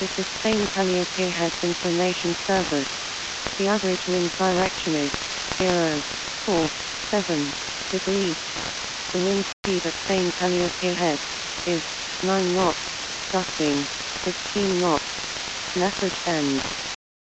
This is Spain Calliope Heads Information Service. The average wind direction is 047 degrees. The wind speed at Spain Calliope Head is 9 knots, gusting 15 knots. Message ends.